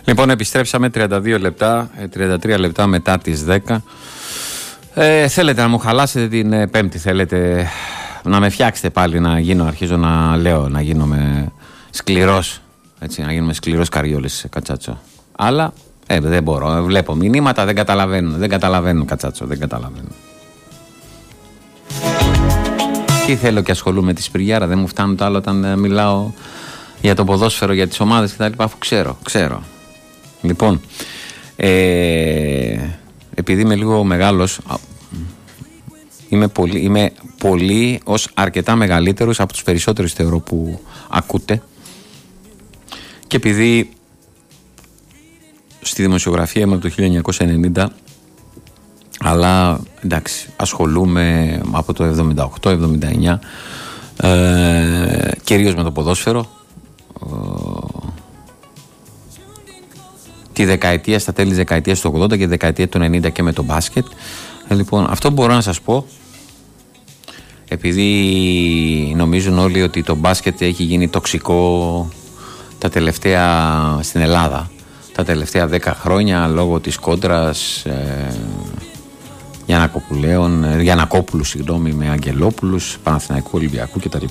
Λοιπόν, επιστρέψαμε 32 λεπτά, 33 λεπτά μετά τις 10. Θέλετε να μου χαλάσετε την Πέμπτη, θέλετε να με φτιάξετε πάλι να αρχίζω να λέω, να γίνομαι σκληρός, έτσι, να γίνομαι σκληρός Καριόλης Κατσάτσο. Αλλά δεν μπορώ, βλέπω μηνύματα, δεν καταλαβαίνουν Κατσάτσο, δεν καταλαβαίνουν. Τι θέλω και ασχολούμαι με τη Σπυριάρα, δεν μου φτάνουν το άλλο όταν μιλάω για το ποδόσφαιρο, για τις ομάδες κτλ. Αφού ξέρω. Λοιπόν, επειδή είμαι λίγο μεγάλος, είμαι πολύ ως αρκετά μεγαλύτερος από τους περισσότερους θεωρώ που ακούτε, και επειδή στη δημοσιογραφία είμαι από το 1990, αλλά εντάξει, ασχολούμαι από το 78-79 κυρίως με το ποδόσφαιρο, τη δεκαετία, στα τέλη της δεκαετίας του 80 και τη δεκαετία του 90 και με το μπάσκετ. Λοιπόν, αυτό μπορώ να σας πω, επειδή νομίζουν όλοι ότι το μπάσκετ έχει γίνει τοξικό στην Ελλάδα τα τελευταία 10 χρόνια λόγω της κόντρας Γιαννακόπουλου με Αγγελόπουλους, Παναθηναϊκού, Ολυμπιακού κτλ.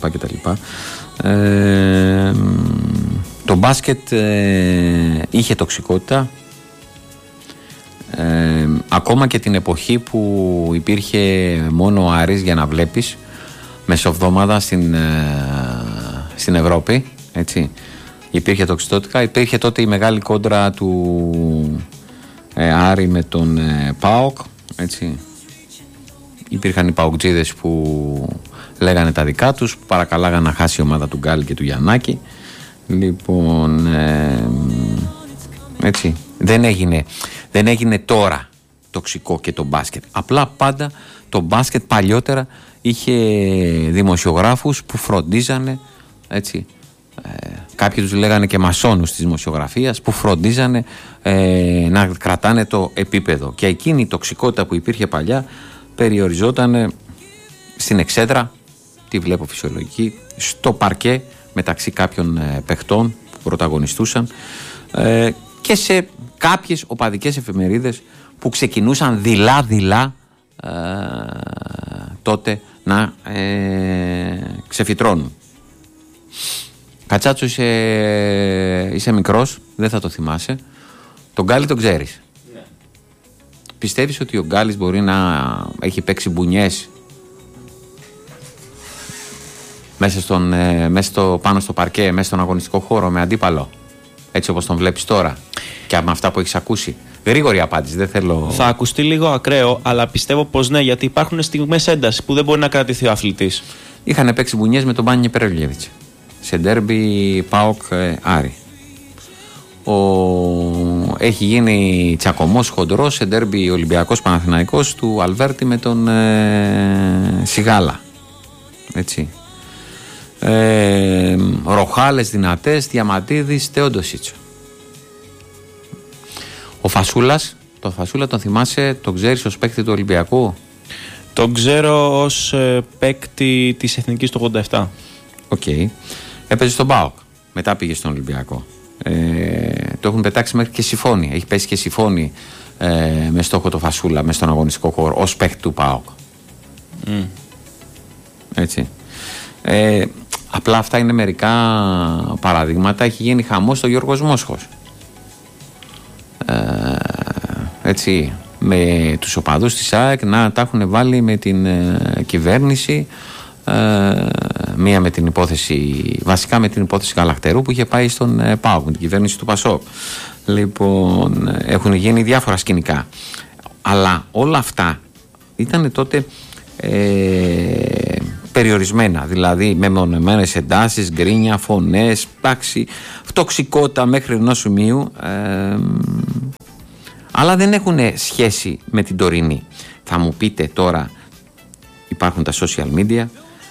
Το μπάσκετ είχε τοξικότητα ακόμα και την εποχή που υπήρχε μόνο ο Άρης για να βλέπεις μεσοβδόμαδα στην Ευρώπη, έτσι. Υπήρχε τοξικότητα, υπήρχε τότε η μεγάλη κόντρα του Άρη με τον ΠΑΟΚ, έτσι. Υπήρχαν οι παοκτζίδες που λέγανε τα δικά τους, που παρακαλάγανε να χάσει η ομάδα του Γκάλι και του Γιαννάκη. Λοιπόν, έτσι, δεν έγινε τώρα τοξικό και το μπάσκετ. Απλά πάντα το μπάσκετ παλιότερα είχε δημοσιογράφους που φροντίζανε, έτσι, κάποιοι τους λέγανε και μασόνους της δημοσιογραφίας, που φροντίζανε να κρατάνε το επίπεδο. Και εκείνη η τοξικότητα που υπήρχε παλιά περιοριζόταν στην εξέδρα, τη βλέπω φυσιολογική, στο παρκέ μεταξύ κάποιων παιχτών που πρωταγωνιστούσαν και σε κάποιες οπαδικές εφημερίδες που ξεκινούσαν δειλά τότε να ξεφυτρώνουν. Κατσάτσο, είσαι μικρός, δεν θα το θυμάσαι. Τον Γκάλι τον ξέρεις. Ναι. Πιστεύεις ότι ο Γκάλης μπορεί να έχει παίξει μπουνιές πάνω στο παρκέ, μέσα στον αγωνιστικό χώρο με αντίπαλο, έτσι όπως τον βλέπεις τώρα και με αυτά που έχεις ακούσει? Γρήγορη απάντηση, δεν θέλω. Θα ακουστεί λίγο ακραίο, αλλά πιστεύω πως ναι, γιατί υπάρχουν στιγμές ένταση που δεν μπορεί να κρατηθεί ο αθλητής. Είχαν παίξει μπουνιές με τον Μπάνι Περελιέβιτς σε ντέρμπι ΠΑΟΚ Άρη. Έχει γίνει τσακωμός χοντρός σε ντέρμπι Ολυμπιακός Παναθηναϊκός του Αλβέρτη με τον Σιγάλα, έτσι. Ροχάλες δυνατές, Διαμαντίδης, Τεόντοσιτσο. Ο Φασούλας, τον Φασούλα τον θυμάσαι, τον ξέρεις ως παίκτη του Ολυμπιακού? Τον ξέρω ως παίκτη της Εθνικής του 87. Οκ. Έπαιζε στον ΠΑΟΚ, μετά πήγε στον Ολυμπιακό. Το έχουν πετάξει μέχρι και Σιφώνη. Έχει πέσει και Σιφώνη με στόχο το Φασούλα μες στον αγωνιστικό χώρο ως παίκτη του ΠΑΟΚ. Έτσι. Απλά αυτά είναι μερικά παραδείγματα. Έχει γίνει χαμός στο Γιώργος Μόσχος, έτσι, με τους οπαδούς της ΑΕΚ να τα έχουν βάλει με την κυβέρνηση, μία με την υπόθεση, βασικά με την υπόθεση Γαλακτερού που είχε πάει στον ΠΑΟΚ, με την κυβέρνηση του ΠΑΣΟΚ. Λοιπόν, έχουν γίνει διάφορα σκηνικά, αλλά όλα αυτά ήταν τότε περιορισμένα, δηλαδή με μονεμένες εντάσεις, γκρίνια, φωνές, εντάξει, τοξικότητα μέχρι ενός σημείου, αλλά δεν έχουν σχέση με την τωρινή. Θα μου πείτε τώρα, υπάρχουν τα social media,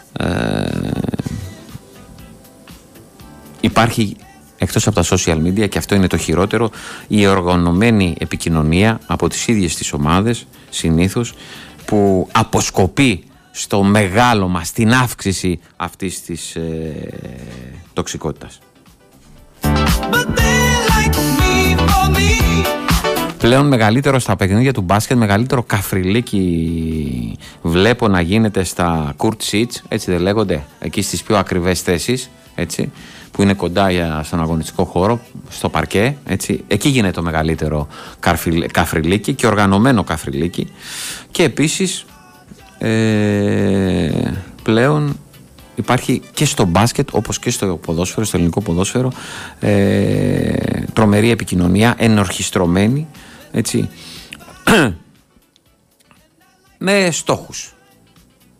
υπάρχει εκτός από τα social media, και αυτό είναι το χειρότερο, η οργανωμένη επικοινωνία από τις ίδιες τις ομάδες συνήθως, που αποσκοπεί στο μεγάλωμα, στην αύξηση αυτής της τοξικότητας. Πλέον μεγαλύτερο στα παιχνίδια του μπάσκετ, μεγαλύτερο καφριλίκι βλέπω να γίνεται στα court seats, έτσι δεν λέγονται, εκεί στις πιο ακριβές θέσεις, έτσι, που είναι κοντά στον αγωνιστικό χώρο, στο παρκέ, έτσι. Εκεί γίνεται το μεγαλύτερο καφριλίκι και οργανωμένο καφριλίκι. Και επίσης πλέον υπάρχει και στο μπάσκετ, όπως και στο ποδόσφαιρο, στο ελληνικό ποδόσφαιρο, τρομερή επικοινωνία, ενορχιστρωμένη, έτσι, με στόχους.